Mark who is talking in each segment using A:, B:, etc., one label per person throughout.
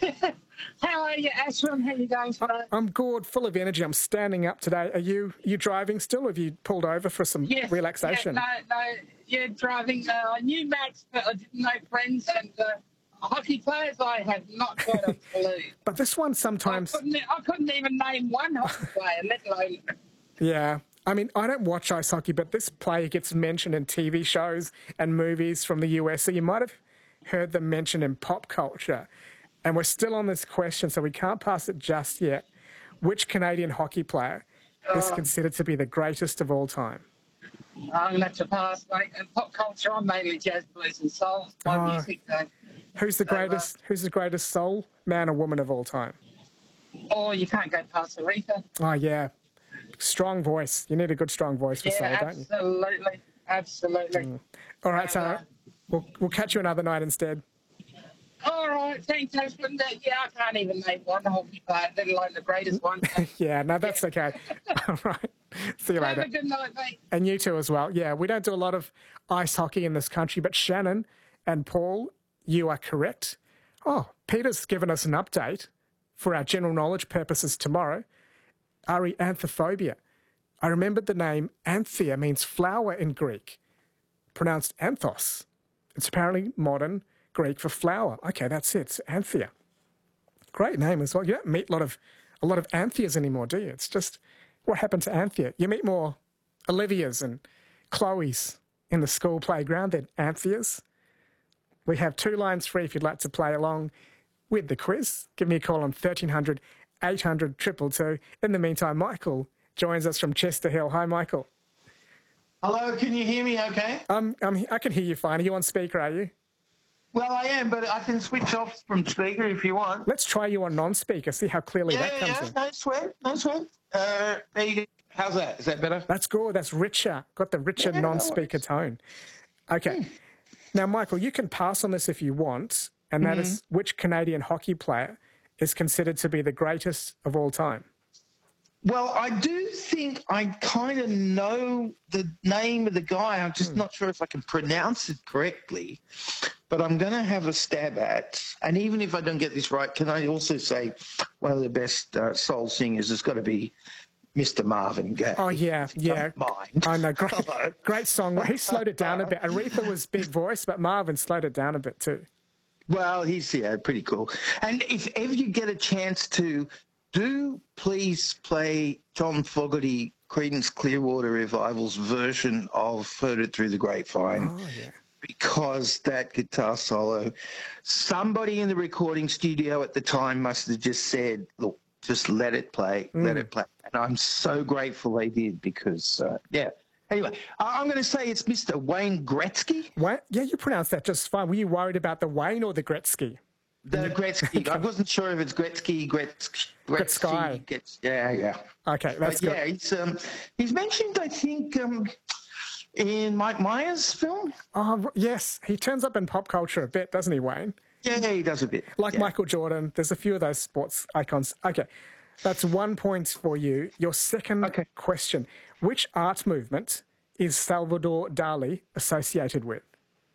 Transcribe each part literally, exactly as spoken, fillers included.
A: How are you, Ashwin? How are you going today?
B: I'm good, full of energy. I'm standing up today. Are you you driving still, or have you pulled over for some
A: Yes,
B: relaxation?
A: Yeah, no, no, you're driving. Uh, I knew Max, but I didn't know friends and uh, hockey players. I have not got a clue.
B: But this one
A: I
B: sometimes...
A: couldn't, I couldn't even name one hockey player, let alone...
B: Yeah. I mean, I don't watch ice hockey, but this player gets mentioned in T V shows and movies from the U S, so you might have heard them mentioned in pop culture. And we're still on this question, so we can't pass it just yet. Which Canadian hockey player is
A: Oh.
B: considered to be the greatest of all time?
A: I'm going to have to pass, mate. And pop culture, I'm mainly jazz, blues and soul. My
B: Oh.
A: music, though.
B: Who's the
A: So, uh,
B: greatest? Who's the greatest soul man or woman of all time?
A: Oh, you can't go past Aretha.
B: Oh yeah, strong voice. You need a good strong voice for soul,
A: Yeah,
B: don't you?
A: absolutely. Absolutely.
B: Mm. All right,
A: So,
B: so
A: uh,
B: we'll we'll catch you another night instead.
A: All right, thanks, Ashwin. Uh, Yeah, I can't even name one hockey player, let alone the greatest one.
B: Yeah, no, that's okay. All right, see you
A: Have
B: later.
A: a good night, mate.
B: And you too as well. Yeah, we don't do a lot of ice hockey in this country, but Shannon and Paul, you are correct. Oh, Peter's given us an update for our general knowledge purposes tomorrow. Ari, anthophobia. I remembered the name Anthea means flower in Greek, pronounced anthos. It's apparently modern Greek for flower. Okay, that's it. It's Anthea. Great name as well. You don't meet a lot of a lot of Antheas anymore, do you? It's just, what happened to Anthea? You meet more Olivias and Chloes in the school playground than Antheas. We have two lines free if you'd like to play along with the quiz. Give me a call on thirteen hundred, eight hundred, two two two. In the meantime, Michael joins us from Chester Hill. Hi, Michael.
C: Hello, can you hear me okay?
B: Um, um, I can hear you fine. Are you on speaker, are you?
C: Well, I am, but I can switch off from speaker if you want.
B: Let's try you on non-speaker, see how clearly
C: Yeah,
B: that comes
C: yeah,
B: in.
C: no sweat, no sweat. Uh, there you go. How's that? Is that better?
B: That's good. That's richer. Got the richer
C: Yeah, no
B: non-speaker
C: worries.
B: tone. Okay. Now, Michael, you can pass on this if you want, and that is which Canadian hockey player is considered to be the greatest of all time?
C: Well, I do think I kind of know the name of the guy. I'm just not sure if I can pronounce it correctly, but I'm going to have a stab at. And even if I don't get this right, can I also say one of the best uh, soul singers has got to be Mister Marvin Gaye.
B: Oh, yeah,
C: if you
B: yeah.
C: don't mind.
B: I know. Great, great song. He slowed it down a bit. Aretha was big voice, but Marvin slowed it down a bit too.
C: Well, he's, yeah, pretty cool. And if ever you get a chance to, do please play John Fogerty, Creedence Clearwater Revival's version of Heard It Through the Grapevine.
B: Oh, yeah.
C: Because that guitar solo, somebody in the recording studio at the time must have just said, look, just let it play, let it play. And I'm so grateful they did because, uh, yeah. Anyway, I- I'm going to say it's Mister Wayne Gretzky.
B: What? Yeah, you pronounced that just fine. Were you worried about the Wayne or the Gretzky?
C: The Gretzky. I wasn't sure if it's Gretzky, Gretz,
B: Gretzky.
C: Gretzky. Gretz, yeah, yeah.
B: Okay, that's
C: But
B: good.
C: yeah, he's, um, he's mentioned, I think, um, in Mike Myers' film.
B: Oh, yes. He turns up in pop culture a bit, doesn't he, Wayne?
C: Yeah, yeah, he does a bit.
B: Like
C: yeah.
B: Michael Jordan. There's a few of those sports icons. Okay, that's one point for you. Your second
C: Okay.
B: question. Which art movement is Salvador Dali associated with?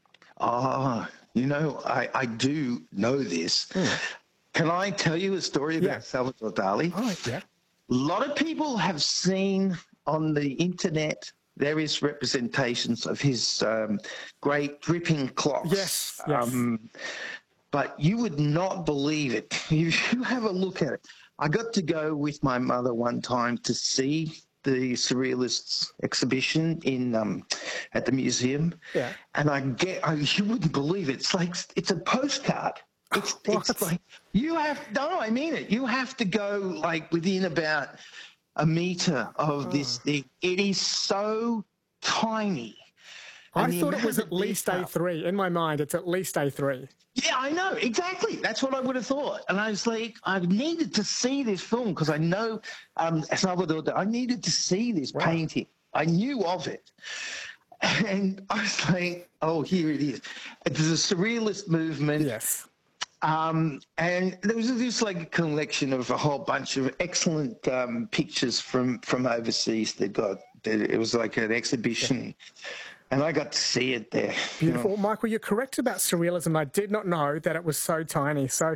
C: Ah, you know, I, I do know this. Can I tell you a story about
B: Yeah.
C: Salvador Dali?
B: Oh, yeah.
C: A lot of people have seen on the internet various representations of his um, great dripping clocks.
B: Yes, yes.
C: Um, but you would not believe it. If you have a look at it. I got to go with my mother one time to see the Surrealists exhibition in um, at the museum.
B: Yeah.
C: And I get, I, you wouldn't believe it. It's like, it's a postcard. It's,
B: What?
C: it's like, you have, no, I mean it. You have to go like within about a meter of this thing. It is so tiny.
B: I
C: And the
B: thought it
C: amount
B: was
C: of
B: at least
C: detail-
B: A three. In my mind, it's at least A three.
C: Yeah, I know, exactly. That's what I would have thought. And I was like, I needed to see this film because I know um, Salvador, I needed to see this
B: Wow.
C: painting. I knew of it. And I was like, oh, here it is. It's a surrealist movement.
B: Yes.
C: Um, and there was this like a collection of a whole bunch of excellent um, pictures from, from overseas that got, that it was like an exhibition. And I got to see it there.
B: Beautiful. Michael, you're correct about surrealism. I did not know that it was so tiny. So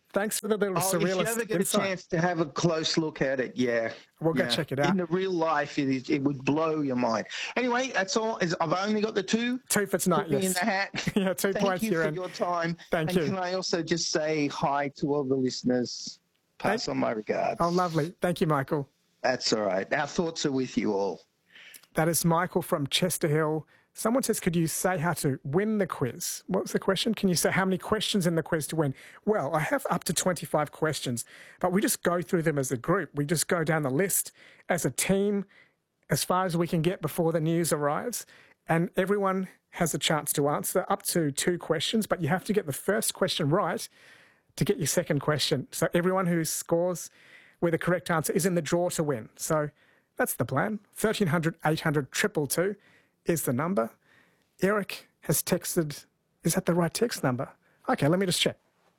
B: Thanks for the little
C: Oh, if you
B: surrealist
C: ever get
B: insight.
C: a chance to have a close look at it, yeah.
B: We'll go
C: yeah.
B: check it out.
C: In the real life, it, is, it would blow your mind. Anyway, that's all. I've only got the two.
B: Two for tonight,
C: Put me
B: yes.
C: in the hat.
B: Yeah, two
C: Thank
B: points
C: you
B: here.
C: for
B: And
C: your time.
B: thank
C: and
B: you.
C: Can I also just say hi to all the listeners? Pass
B: Thank-
C: on my regards.
B: Oh, lovely. Thank you, Michael.
C: That's all right. Our thoughts are with you all.
B: That is Michael from Chester Hill. Someone says, could you say how to win the quiz? What was the question? Can you say how many questions in the quiz to win? Well, I have up to twenty-five questions, but we just go through them as a group. We just go down the list as a team as far as we can get before the news arrives. And everyone has a chance to answer up to two questions, but you have to get the first question right to get your second question. So everyone who scores with the correct answer is in the draw to win. So that's the plan. thirteen hundred, eight hundred, two two two is the number. Eric has texted. Is that the right text number? Okay, let me just check.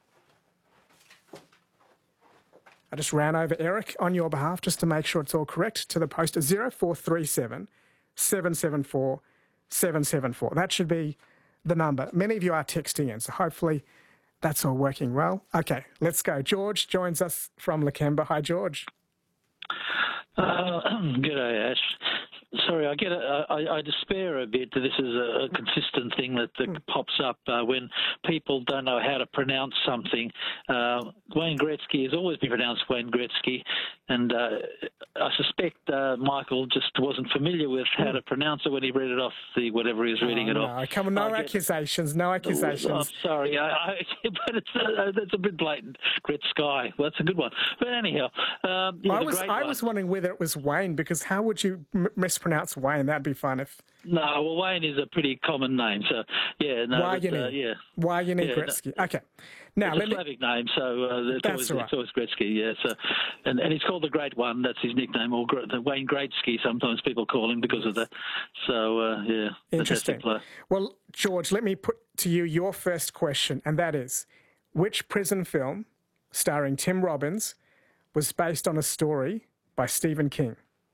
B: I just ran over Eric on your behalf just to make sure it's all correct to the poster zero four three seven, seven seven four, seven seven four. That should be the number. Many of you are texting in, so hopefully that's all working well. Okay, let's go. George joins us from Lakemba. Hi, George.
D: Uh, G'day, Ash. Sorry, I get a, I, I despair a bit that this is a, a consistent thing that, that pops up uh, when people don't know how to pronounce something. Uh, Wayne Gretzky has always been pronounced Wayne Gretzky, and uh, I suspect uh, Michael just wasn't familiar with how to pronounce it when he read it off the whatever he was reading
B: oh,
D: it
B: no,
D: off.
B: Come on, no
D: I
B: accusations, no accusations.
D: Oh, I'm sorry, I, I, but it's a, it's a bit blatant. Gretzky, well, that's a good one. But anyhow, um, yeah,
B: I
D: the
B: was
D: great
B: I
D: one.
B: was wondering whether it was Wayne, because how would you m- mispronounce Wayne? That'd be fun if.
D: No, well, Wayne is a pretty common name, so yeah, no,
B: Why you
D: but, uh,
B: need?
D: yeah.
B: Why you need
D: Yeah,
B: Gretzky? Okay, now
D: It's
B: let
D: a
B: me.
D: Slavic name, so uh, it's,
B: That's
D: always,
B: right.
D: it's always Gretzky, yeah. So, and, and he's called the Great One. That's his nickname, or Gre- the Wayne Gretzky. Sometimes people call him because of that. So, uh, yeah,
B: Interesting.
D: fantastic player.
B: Well, George, let me put to you your first question, and that is, which prison film starring Tim Robbins was based on a story by Stephen King?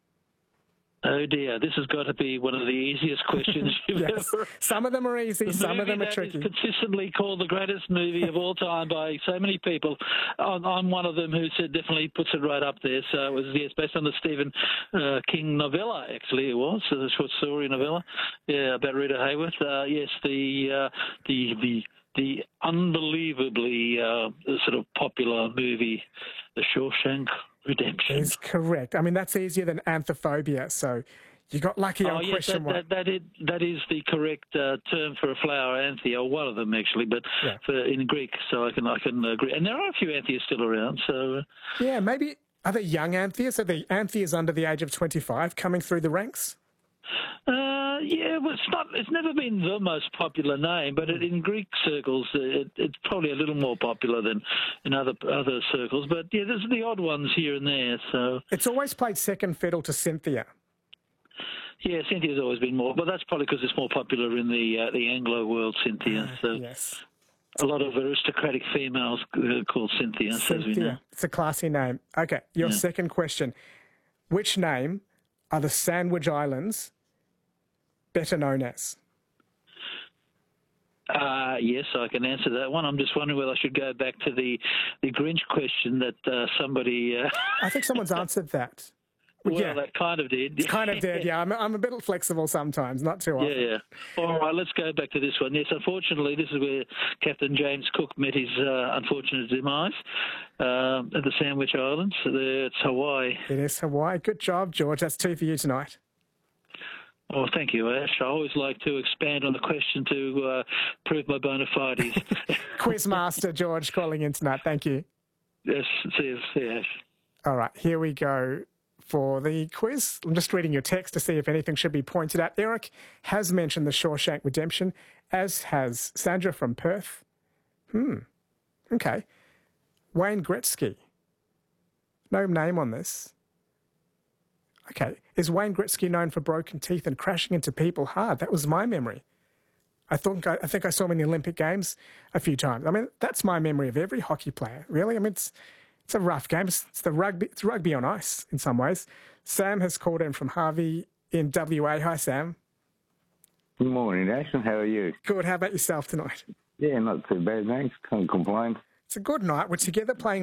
D: Oh dear, this has got to be one of the easiest questions you've
B: Yes.
D: ever.
B: Some of them are easy,
D: The
B: some of
D: movie
B: them are
D: that
B: tricky.
D: is consistently called the greatest movie of all time by so many people. I'm, I'm one of them who said definitely puts it right up there. So it was yes, based on the Stephen uh, King novella. Actually, it was so the short story novella. Yeah, about Rita Hayworth. Uh, yes, the uh, the the. The unbelievably uh, sort of popular movie, The Shawshank Redemption.
B: Is correct. I mean, that's easier than Anthophobia, so you got lucky on
D: Oh, yes,
B: question
D: that,
B: one.
D: that, that, is, that is the correct uh, term for a flower, anthea, or one of them actually, but
B: Yeah.
D: for, in Greek, so I can I can agree. And there are a few antheas still around, so... Uh,
B: Yeah, maybe, are they young Antheas? Are they Antheas under the age of twenty-five coming through the ranks?
D: Uh, yeah, well, it's not. It's never been the most popular name, but it, in Greek circles, it, it's probably a little more popular than in other other circles. But yeah, there's the odd ones here and there. So
B: It's always played second fiddle to Cynthia.
D: yeah, Cynthia's always been more, but that's probably because it's more popular in the uh, the Anglo world. Cynthia. So
B: Yes.
D: a lot of aristocratic females uh, called Cynthia, as we know.
B: Cynthia. It's a classy name. Okay, your
D: Yeah.
B: second question. Which name are the Sandwich Islands better known as?
D: Uh, yes, I can answer that one. I'm just wondering whether I should go back to the, the Grinch question that uh, somebody... Uh,
B: I think someone's answered that.
D: well,
B: yeah.
D: that kind of did.
B: Kind of did, yeah. I'm, I'm a bit flexible sometimes, not too often.
D: Yeah, yeah. All right, let's go back to this one. Yes, unfortunately, this is where Captain James Cook met his uh, unfortunate demise um, at the Sandwich Islands. It's Hawaii.
B: It is Hawaii. Good job, George. That's two for you tonight.
D: Oh, thank you, Ash. I always like to expand on the question to uh, prove my bona fides.
B: Quizmaster George calling in tonight. Thank you.
D: Yes, see you, see you, Ash.
B: All right, here we go for the quiz. I'm just reading your text to see if anything should be pointed out. Eric has mentioned the Shawshank Redemption, as has Sandra from Perth. Hmm. Okay. Wayne Gretzky. No name on this. Okay. Is Wayne Gretzky known for broken teeth and crashing into people hard? That was my memory. I think I, I think I saw him in the Olympic Games a few times. I mean, that's my memory of every hockey player, really. I mean, it's it's a rough game. It's, it's the rugby. It's rugby on ice in some ways. Sam has called in from Harvey in W A. Hi, Sam.
E: Good morning, Ashton. How are you?
B: Good. How about yourself tonight?
E: Yeah, not too bad, thanks. Can't complain.
B: It's a good night. We're together playing